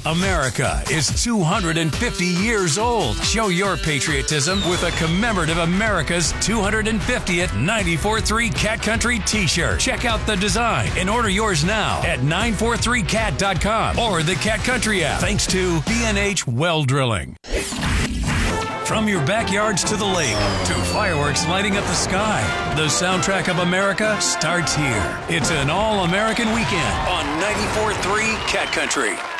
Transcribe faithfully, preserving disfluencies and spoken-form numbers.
America is two hundred fifty years old. Show your patriotism with a commemorative America's two hundred fiftieth ninety-four point three Cat Country t-shirt. Check out the design and order yours now at nine four three cat dot com or the Cat Country app. Thanks to B and H Well Drilling. From your backyards to the lake, to fireworks lighting up the sky, the soundtrack of America starts here. It's an all-American weekend on ninety-four point three Cat Country.